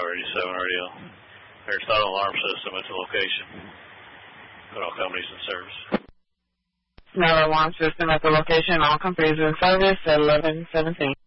87 radio. There's not an alarm system at the location. But all companies in service. No alarm system at the location. All companies in service at 1117.